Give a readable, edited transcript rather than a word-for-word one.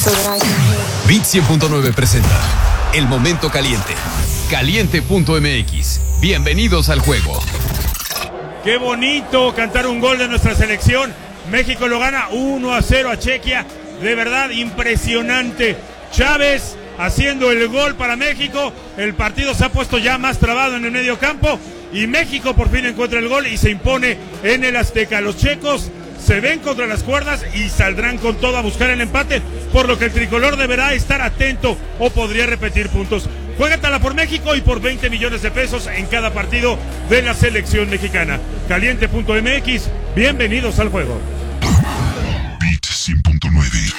Bit 100.9 presenta El Momento Caliente. Caliente.mx. Bienvenidos al juego. Qué bonito cantar un gol de nuestra selección. México lo gana 1-0 a Chequia. De verdad, impresionante. Chávez haciendo el gol para México. El partido se ha puesto ya más trabado en el medio campo. Y México por fin encuentra el gol y se impone en el Azteca. Los checos se ven contra las cuerdas y saldrán con todo a buscar el empate, por lo que el tricolor deberá estar atento o podría repetir puntos. Juégatela por México y por 20 millones de pesos en cada partido de la selección mexicana. Caliente.mx, bienvenidos al juego. Bit 100.9.